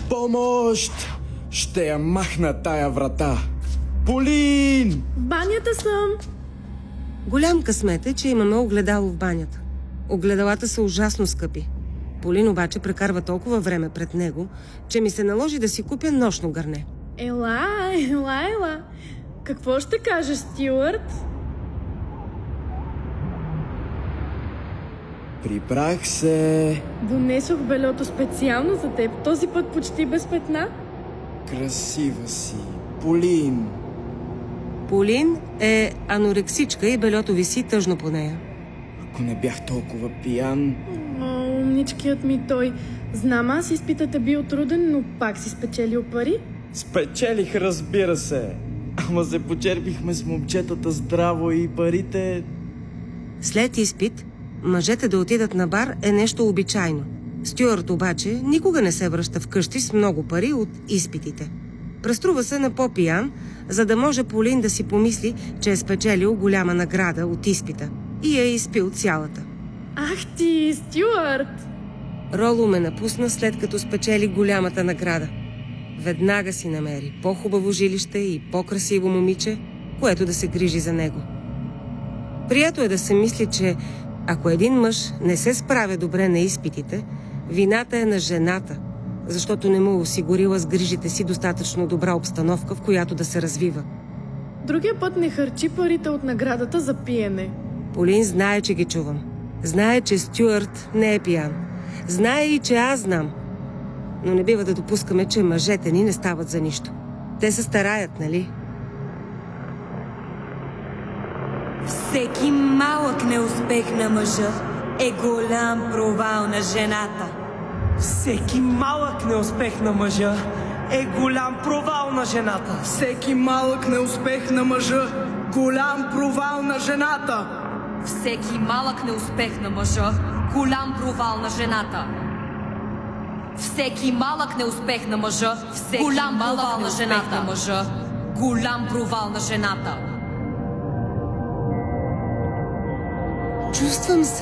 Помощ! Ще я махна тая врата! Полин! В банята съм! Голям късмет е, че имаме огледало в банята. Огледалата са ужасно скъпи. Полин обаче прекарва толкова време пред него, че ми се наложи да си купя нощно гърне. Ела. Какво ще кажеш, Стюарт? Прибрах се. Донесох белето специално за теб, този път почти без петна. Красива си, Полин. Полин е анорексичка и белето виси тъжно по нея. Ако не бях толкова пиян... Умничкият ми той. Знам, аз изпитът е бил труден, но пак си спечелил пари. Спечелих, разбира се. Ама се почерпихме с момчетата здраво и парите... След изпит, мъжете да отидат на бар е нещо обичайно. Стюарт обаче никога не се връща вкъщи с много пари от изпитите. Преструва се на по-пиян, за да може Полин да си помисли, че е спечелил голяма награда от изпита и е изпил цялата. Ах ти, Стюарт! Роло ме напусна, след като спечели голямата награда. Веднага си намери по-хубаво жилище и по-красиво момиче, което да се грижи за него. Прието е да се мисли, че ако един мъж не се справя добре на изпитите, вината е на жената, защото не му осигурила с грижите си достатъчно добра обстановка, в която да се развива. Другия път не харчи парите от наградата за пиене. Полин знае, че ги чувам. Знае, че Стюарт не е пиян. Знае и, че аз знам. Но не бива да допускаме, че мъжете ни не стават за нищо. Те се стараят, нали? Всеки малък неуспех на мъжа е голям провал на жената. Всеки малък неуспех на мъжа е голям провал на жената. Всеки малък неуспех на мъжа – голям провал на жената. Всеки малък неуспех на мъжа – голям провал на жената. Всеки малък неуспех на мъжа – голям провал на жената. Голям провал на жената. Чувствам се